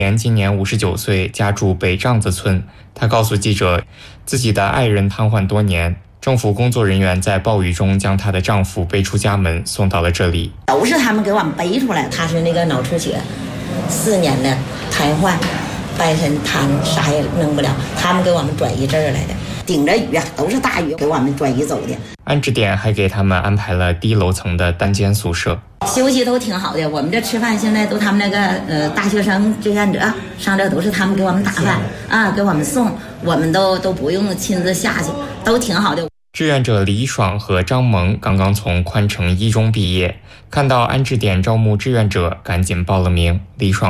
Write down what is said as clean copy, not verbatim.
今年59岁，家住北帐子村。他告诉记者，自己的爱人瘫痪多年，政府工作人员在暴雨中将她的丈夫背出家门，送到了这里。 都是他们给我们背出来。他是那个脑出血，4年的瘫痪，半身瘫，啥也弄不了。他们给我们转移这儿来的，顶着雨啊，都是大雨给我们转移走的。 安置点还给他们安排了低楼层的单间宿舍， 休息都挺好的。我们这吃饭现在都他们那个大学生志愿者上这都是他们给我们打饭啊，给我们送，我们都不用亲自下去，都挺好的。 志愿者李爽和张萌刚刚从宽城一中毕业，看到安置点招募志愿者，赶紧报了名。李爽